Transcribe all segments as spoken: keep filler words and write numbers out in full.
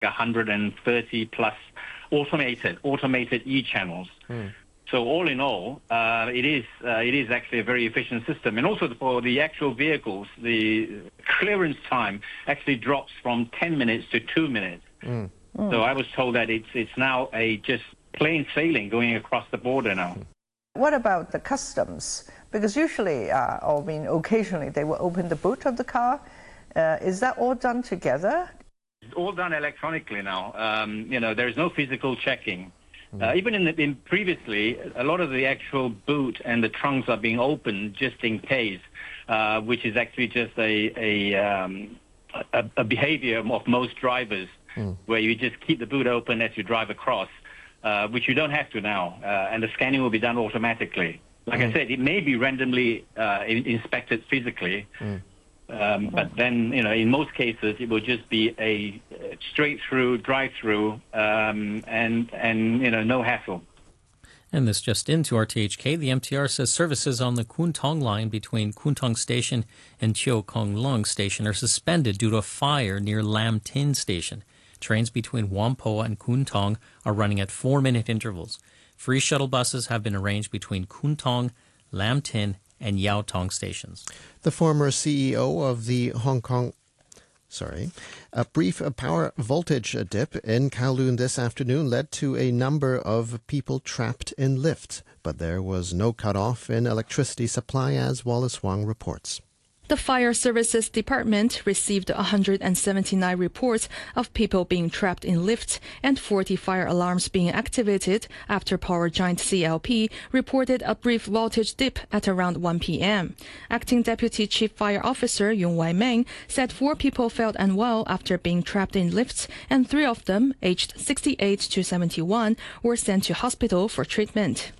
one hundred thirty plus automated automated e-channels. Mm. So all in all, uh, it is uh, it is actually a very efficient system. And also for the actual vehicles, the clearance time actually drops from ten minutes to two minutes. Mm. Mm. So I was told that it's it's now a just plain sailing going across the border now. What about the customs? Because usually, uh, or I mean, occasionally, they will open the boot of the car. Uh, is that all done together? It's all done electronically now. Um, you know, there is no physical checking. Uh, even in, the, in previously, a lot of the actual boot and the trunks are being opened just in case, uh, which is actually just a a, um, a a behavior of most drivers, mm. where you just keep the boot open as you drive across, uh, which you don't have to now, uh, and the scanning will be done automatically. Like mm. I said, it may be randomly uh, in, inspected physically. Mm. Um, but then, you know, in most cases, it will just be a straight-through, drive-through, um, and, and, you know, no hassle. And this just into R T H K, the M T R says services on the Kwun Tong line between Kwun Tong Station and Chiu Kong Lung Station are suspended due to a fire near Lam Tin Station. Trains between Whampoa and Kwun Tong are running at four-minute intervals. Free shuttle buses have been arranged between Kwun Tong, Lam Tin, and Yau Tong stations. The former C E O of the Hong Kong, sorry, a brief power voltage dip in Kowloon this afternoon led to a number of people trapped in lifts, but there was no cutoff in electricity supply, as Wallace Wong reports. The Fire Services Department received one hundred seventy-nine reports of people being trapped in lifts and forty fire alarms being activated after power giant C L P reported a brief voltage dip at around one p.m. Acting Deputy Chief Fire Officer Yung Wai Meng said four people felt unwell after being trapped in lifts, and three of them, aged sixty-eight to seventy-one, were sent to hospital for treatment.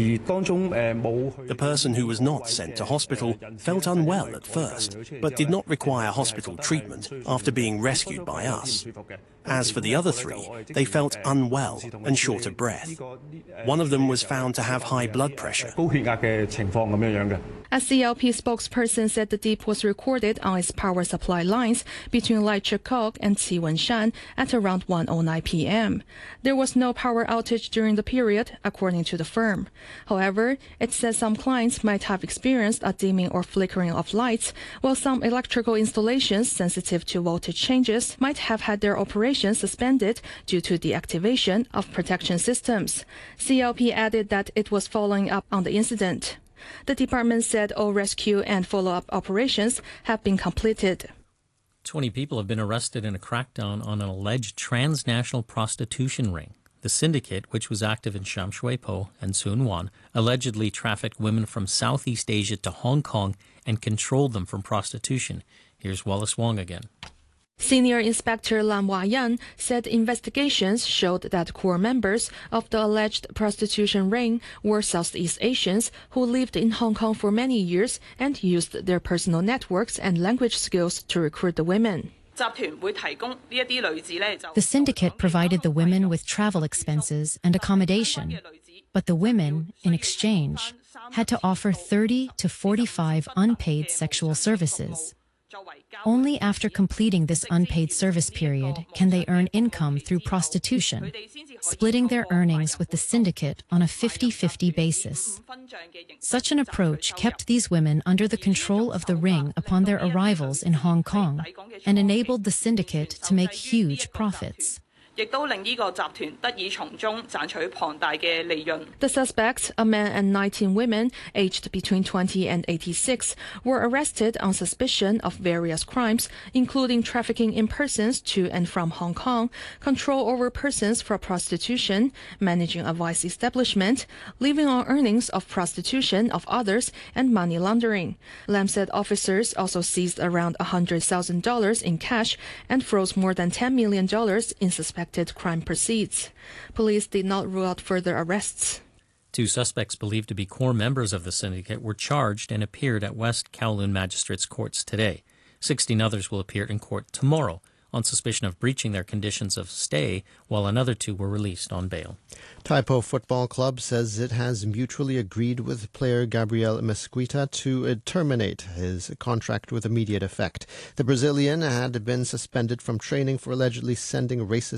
The person who was not sent to hospital felt unwell at first, but did not require hospital treatment after being rescued by us. As for the other three, they felt unwell and short of breath. One of them was found to have high blood pressure. A C L P spokesperson said the dip was recorded on its power supply lines between Lai Chi Kok and Qi Wen Shan at around one oh nine p.m. There was no power outage during the period, according to the firm. However, it says some clients might have experienced a dimming or flickering of lights, while some electrical installations sensitive to voltage changes might have had their operations suspended due to the activation of protection systems. C L P added that it was following up on the incident. The department said all rescue and follow-up operations have been completed. twenty people have been arrested in a crackdown on an alleged transnational prostitution ring. The syndicate, which was active in Sham Shui Po and Tsuen Wan, allegedly trafficked women from Southeast Asia to Hong Kong and controlled them from prostitution. Here's Wallace Wong again. Senior Inspector Lam Wah-yan said investigations showed that core members of the alleged prostitution ring were Southeast Asians who lived in Hong Kong for many years and used their personal networks and language skills to recruit the women. The syndicate provided the women with travel expenses and accommodation, but the women, in exchange, had to offer thirty to forty-five unpaid sexual services. Only after completing this unpaid service period can they earn income through prostitution, splitting their earnings with the syndicate on a fifty-fifty basis. Such an approach kept these women under the control of the ring upon their arrivals in Hong Kong and enabled the syndicate to make huge profits. The suspects, a man and nineteen women aged between twenty and eighty-six, were arrested on suspicion of various crimes, including trafficking in persons to and from Hong Kong, control over persons for prostitution, managing a vice establishment, living on earnings of prostitution of others, and money laundering. Lam said officers also seized around one hundred thousand dollars in cash and froze more than ten million dollars in suspected crime proceeds. Police did not rule out further arrests. Two suspects believed to be core members of the syndicate were charged and appeared at West Kowloon Magistrates Courts today. Sixteen others will appear in court tomorrow. on suspicion of breaching their conditions of stay, while another two were released on bail. Taipo Football Club says it has mutually agreed with player Gabriel Mesquita to uh, terminate his contract with immediate effect. The Brazilian had been suspended from training for allegedly sending racist